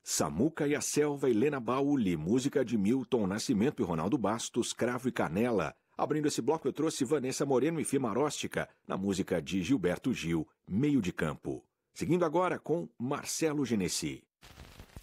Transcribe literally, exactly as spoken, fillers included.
Samuca e a Selva, Helena Bauli, música de Milton Nascimento e Ronaldo Bastos, Cravo e Canela. Abrindo esse bloco eu trouxe Vanessa Moreno e Fimaróstica, na música de Gilberto Gil, Meio de Campo. Seguindo agora com Marcelo Genesi.